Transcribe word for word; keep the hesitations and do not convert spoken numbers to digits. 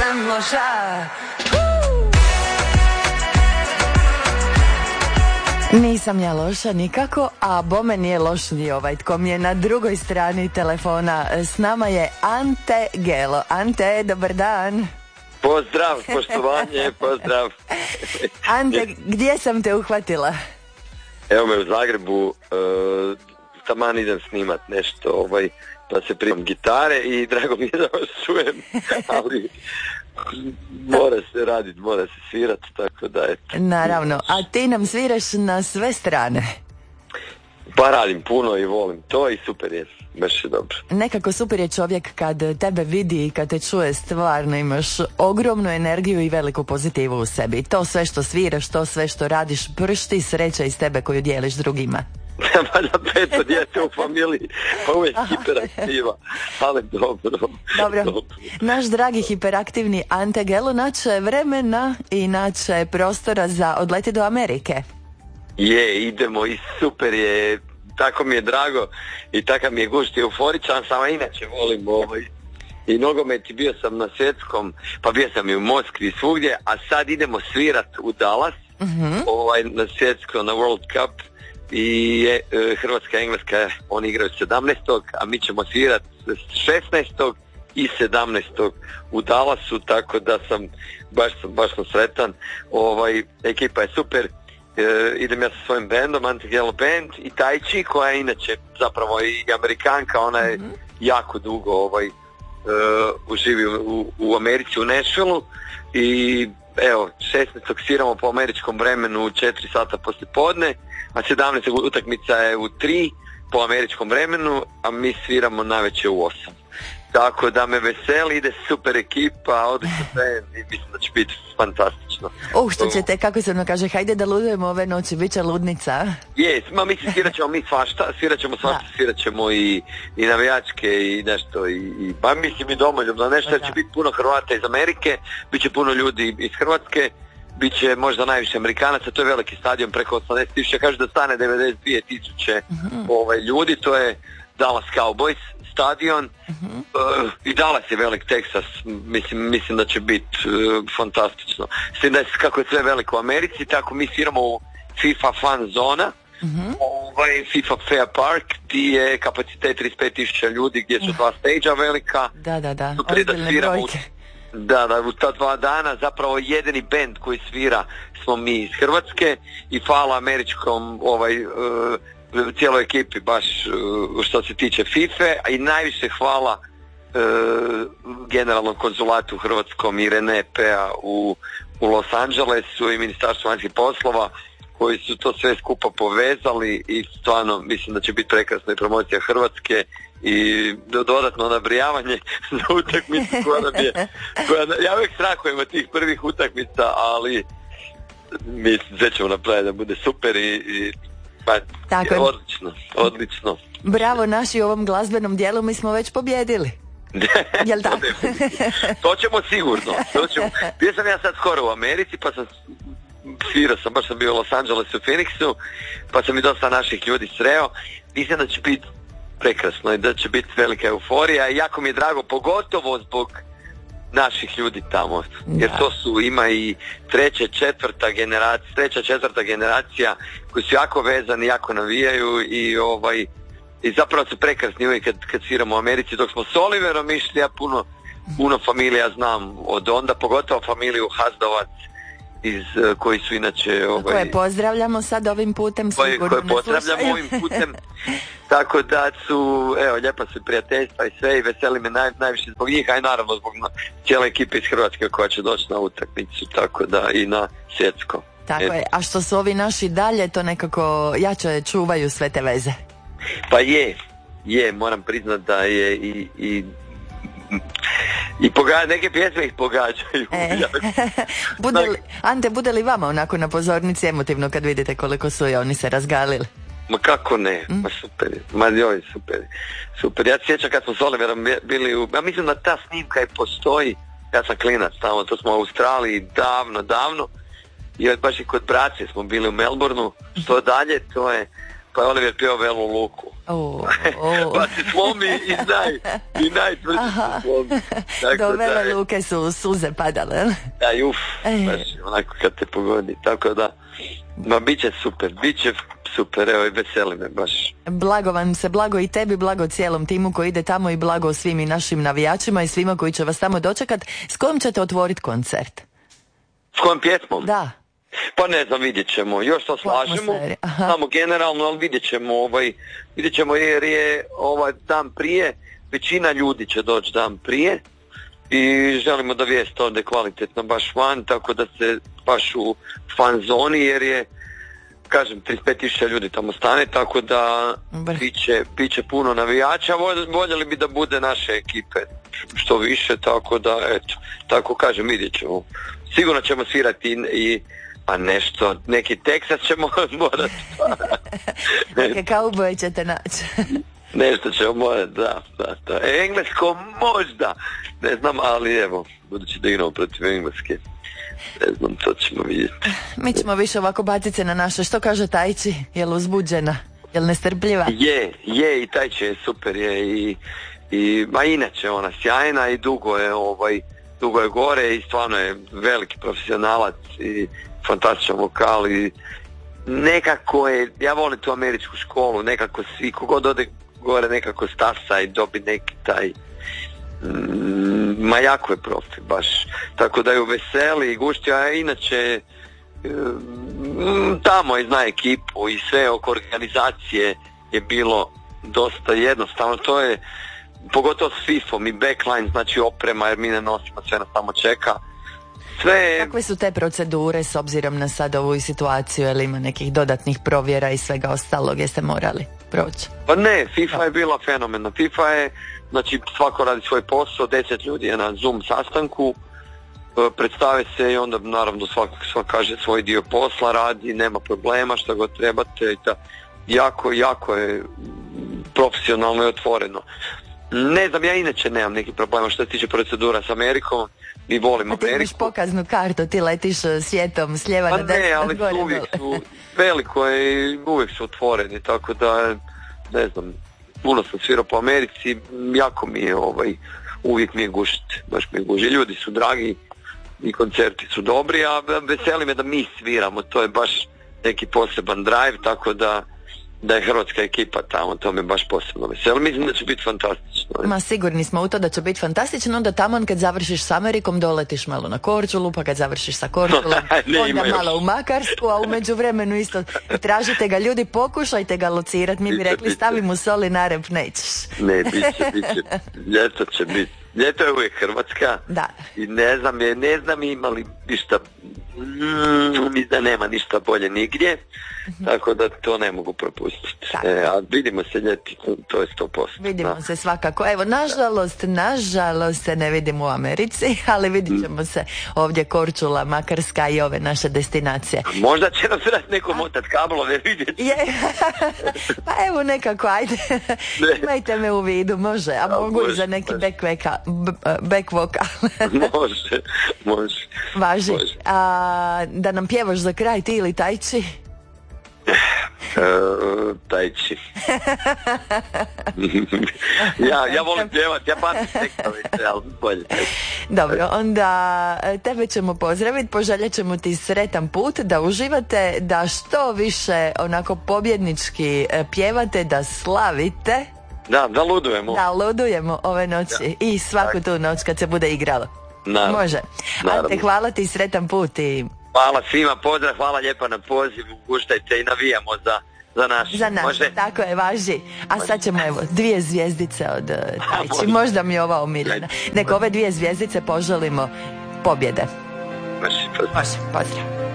nisam loša. Nisam ja loša nikako, a bome nije loš ni ovaj tko mi je na drugoj strani telefona. S nama je Ante Gelo. Ante, dobar dan. Pozdrav, poštovanje, pozdrav. Ante, gdje sam te uhvatila? Evo me u Zagrebu, uh, taman idem snimat nešto, ovaj, pa se primam gitare i drago mi je da vas čujem, ali mora se raditi, mora se svirati, tako da eto. Naravno, a ti nam sviraš na sve strane. Pa radim puno i volim to i super je, baš je dobro. Nekako super je čovjek kad tebe vidi i kad te čuje, stvarno imaš ogromnu energiju i veliku pozitivu u sebi. To sve što sviraš, to sve što radiš, pršti sreća iz tebe koju dijeliš drugima. Valjda peto djete u familiji, pa uvijek hiperaktiva, ali dobro, dobro. dobro. Naš dragi hiperaktivni Ante Gelo naće vremena i naće prostora za odleti do Amerike. Je, idemo i super je, tako mi je drago i takav mi je gušt i euforičan sam, a inače volim ovaj i nogomet i bio sam na svjetskom, pa bio sam i u Moskvi i svugdje, a sad idemo svirat u Dallas, uh-huh. ovaj, na svjetsko, na World Cup i je, Hrvatska i Engleska, oni igraju sedamnaestog a mi ćemo svirat šesnaestog i sedamnaestog u Dallasu, tako da sam baš sam, baš sam sretan, ovaj, ekipa je super. E, idem ja sa svojim bandom, Ante Gelo Band i Tajči, koja je inače zapravo i Amerikanka, ona je mm-hmm. jako dugo ovaj, uh, živi u, u Americi, u Nashvilleu i evo, šesnaestog sviramo po američkom vremenu u četiri sata poslije podne, a sedamnaestog utakmica je u tri po američkom vremenu, a mi sviramo navečer u osam. Tako da me veseli, ide super ekipa, odlično sve i mislim da će biti fantastično. Uh, što ćete, kako se ono kaže, hajde da ludujemo ove noći, bit će ludnica. Jes, ma mislim, svirat ćemo mi svašta, svirat ćemo svašta, da. Svirat ćemo i, i navijačke i nešto, i, i pa mislim i domoljubno nešto, jer će biti puno Hrvata iz Amerike, bit će puno ljudi iz Hrvatske, bit će možda najviše Amerikanaca, to je veliki stadion, preko osamdeset tisuća, kaže da stane devedeset dvije tisuće uh-huh. ovaj, ljudi, to je Dallas Cowboys stadion, uh-huh. uh, i Dallas je velik, Texas, mislim, mislim da će biti uh, fantastično. S tim da je kako je sve veliko u Americi, tako mi sviramo u FIFA fan zona, uh-huh. ovaj FIFA Fair Park, gdje je kapacitet trideset pet tisuća ljudi, gdje su dva stage-a velika. Da, da, da, ozbiljne brojke. Da, da, u ta dva dana zapravo jedini band koji svira smo mi iz Hrvatske i hvala američkom ovaj uh, cijeloj ekipi baš uh, što se tiče FIFA i najviše hvala uh, generalnom konzulatu hrvatskom i Rene P-a u, u Los Angelesu i Ministarstvu vanjskih poslova koji su to sve skupa povezali i stvarno mislim da će biti prekrasna i promocija Hrvatske i dodatno nabrijavanje za utakmicu koja nam je, koja, ja uvijek strahujem od tih prvih utakmica, ali mislim sve ćemo napraviti da bude super i, i pa, tako je. Odlično, odlično. Bravo, naši u ovom glazbenom dijelu mi smo već pobjedili. Jel tako? To ćemo sigurno. To ćemo. Bio sam ja sad skoro u Americi, pa sam svirao sam, baš sam bio u Los Angelesu, u Phoenixu, pa sam i dosta naših ljudi sreo. Mislim da će biti prekrasno i da će biti velika euforija i jako mi je drago, pogotovo zbog naših ljudi tamo, jer to su, ima i treća, četvrta generacija, treća, četvrta generacija koji su jako vezani, jako navijaju i ovaj i zapravo su prekrasni uvijek kad, kad sviramo u Americi. Dok smo s Oliverom išli, ja puno, puno familija znam od onda, pogotovo familiju Hazdovac iz, koji su inače ovaj, koje pozdravljamo sad ovim putem, koje, koje pozdravljamo ovim putem, tako da su, evo, lijepa su prijateljstva i sve i veseli me naj, najviše zbog njih, a i naravno zbog na, cijele ekipe iz Hrvatske koja će doći na utakmicu, tako da i na svjetsko. Tako e. je, a što su ovi naši dalje, to nekako jače čuvaju sve te veze. Pa je, je, moram priznat da je i, i i pogađa, neke pjesme ih pogađaju. E. bude li, Ante, bude li vama onako na pozornici emotivno kad vidite koliko su i oni se razgalili? Ma kako ne, mm. ma super je, ma joj, super je. Super, ja sjećam kad smo s Oliverom bili u, ja mislim da ta snimka i postoji, ja sam klinac tamo, to smo u Australiji davno, davno, i baš i kod braće smo bili u Melbourneu, što dalje, to je, pa je Oliver pio Velu Luku. Oh, oh. Pa se slomi i naj, i najtvrđe se slomi. Tako do Vele da, Luke su suze padale. Da, i uf, E. baš onako kad te pogodi. Tako da, ma bit će super, bit će super, evo i veseli me baš. Blago vam se, blago i tebi, blago cijelom timu koji ide tamo i blago svim i našim navijačima i svima koji će vas tamo dočekat. S kojom ćete otvoriti koncert? S kojom pjesmom? Da. Pa ne znam, vidjet ćemo, još to slažemo, samo generalno, ali vidjet ćemo, ovaj, vidjet ćemo jer je ovaj dan prije, većina ljudi će doći dan prije i želimo da vijest ode kvalitetno baš van, tako da se baš u fan zoni jer je, kažem, trideset pet tisuća ljudi tamo stane, tako da biće, biće puno navijača, voljeli bi da bude naše ekipe što više, tako da, eto, tako kažem, vidjet ćemo. Sigurno ćemo svirati i, i pa nešto, neki Teksas ćemo morati. Neke kauboje ćete naći. Nešto ćemo morati, da, da, da. Englesko možda, ne znam, ali evo, budući da igramo protiv Engleske, ne znam, to ćemo vidjeti. Mi ćemo više ovako baciti se na naše. Što kaže Tajči? Jel uzbuđena? Jel nestrpljiva? Je, je, i Tajči je super, je, i, i ma inače ona sjajna i dugo je, ovaj, dugo je gore i stvarno je veliki profesionalac i fantastičan vokal i nekako je, ja volim tu američku školu, nekako svi, kogod ode gore nekako stasa i dobi neki taj mm, ma jako je profi baš, tako da je veseli i gušti, a inače mm, tamo je zna ekipu i sve oko organizacije je bilo dosta jednostavno, to je pogotovo s fifom i backline, znači oprema jer mi ne nosimo, sve nas tamo čeka. Sve... Kakve su te procedure s obzirom na sad ovu situaciju, ili ima nekih dodatnih provjera i svega ostalog, jeste morali proći? Pa ne, FIFA je bila fenomena. FIFA je, znači svako radi svoj posao, deset ljudi je na Zoom sastanku, predstave se i onda naravno svako, svako kaže svoj dio posla, radi, nema problema, šta god trebate i ta, jako, jako je profesionalno i otvoreno. Ne znam, ja inače nemam nekih problema što se tiče procedura s Amerikom, mi volimo Ameriku. A ti imaš pokaznu kartu, ti letiš svijetom s lijeva pa na desno. Ne, ali su uvijek su, veliko je i uvijek su otvoreni, tako da, ne znam, puno sam svirao po Americi, jako mi je ovaj, uvijek mi je gušiti, baš mi je gušiti. Ljudi su dragi i koncerti su dobri, a veseli me da mi sviramo, to je baš neki poseban drive, tako da da je hrvatska ekipa tamo, to me baš posebno veseli. Mislim da će biti fantastično. Ma sigurni smo u to da će biti fantastično, onda tamo kad završiš s Amerikom doletiš malo na Korčulu, pa kad završiš sa Korčulom onda malo još u Makarsku, a u međuvremenu isto tražite ga ljudi, pokušajte ga locirati, mi bi rekli stavi mu soli na rep, nećeš. Ne, bit će, bit će, ljeto će biti. Ljeto je uvijek Hrvatska. Da. I ne znam, je, ne znam imali ništa, mm, mi da nema ništa bolje nigdje, mm-hmm. tako da to ne mogu propustiti. E, a vidimo se ljeti, to, to je sto posto. Vidimo da. se svakako. Evo, nažalost, nažalost se ne vidimo u Americi, ali vidit ćemo se ovdje Korčula, Makarska i ove naše destinacije. Možda će nam trebati neko motat kablove, vidjeti. Je. Pa evo nekako, ajde. Ne. Imajte me u vidu, može. A, a mogu može, i za neki back veka. Back vokal. Može, može. Važi. Može. A, da nam pjevaš za kraj ti ili Tajči? Uh, tajči. ja, ja volim pjevati, ja patim tekstove, ali bolje. Dobro, onda tebe ćemo pozdraviti, poželjet ćemo ti sretan put, da uživate, da što više onako pobjednički pjevate, da slavite. Da, da ludujemo. Da, ludujemo ove noći da. I svaku tu noć kad se bude igralo. Naravno. Može. Ante, hvala ti, sretan put i... Hvala svima, pozdrav, hvala lijepa na pozivu, guštajte i navijamo za, za naš. Za naš, može? Tako je, važi. A sad ćemo evo, dvije zvijezdice od uh, Tajči, možda mi je ova omiljena. Nek ove dvije zvijezdice poželimo pobjede. Može, pozdrav. Može, pozdrav.